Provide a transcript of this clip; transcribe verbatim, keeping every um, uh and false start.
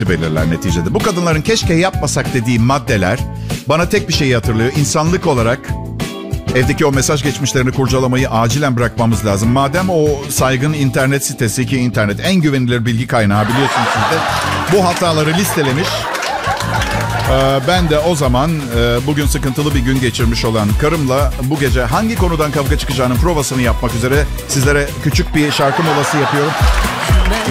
belirler neticede. Bu kadınların keşke yapmasak dediği maddeler bana tek bir şeyi hatırlıyor. İnsanlık olarak evdeki o mesaj geçmişlerini kurcalamayı acilen bırakmamız lazım. Madem o saygın internet sitesi, ki internet en güvenilir bilgi kaynağı biliyorsunuz siz de, bu hataları listelemiş. Ee, ben de o zaman e, bugün sıkıntılı bir gün geçirmiş olan karımla bu gece hangi konudan kavga çıkacağının provasını yapmak üzere sizlere küçük bir şarkı molası yapıyorum.